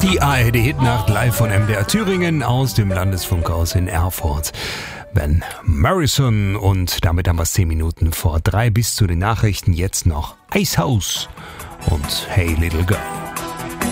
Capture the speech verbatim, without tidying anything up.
Die A R D-Hitnacht live von M D R Thüringen aus dem Landesfunkhaus in Erfurt. Van Morrison und damit haben wir es zehn Minuten vor drei bis zu den Nachrichten. Jetzt noch Icehouse und Hey Little Girl.